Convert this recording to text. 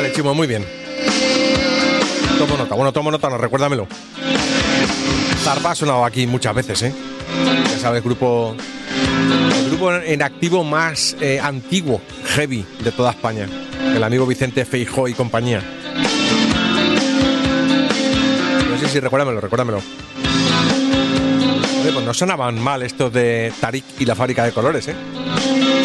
Vale, Chimo, muy bien. Tomo nota, no, recuérdamelo. Zarpa ha sonado aquí muchas veces, ¿eh? Ya sabes, el grupo en activo más antiguo, heavy, de toda España. El amigo Vicente Feijóo y compañía. No sé si recuérdamelo. Oye, pues no sonaban mal estos de Tarik y la fábrica de colores, ¿eh?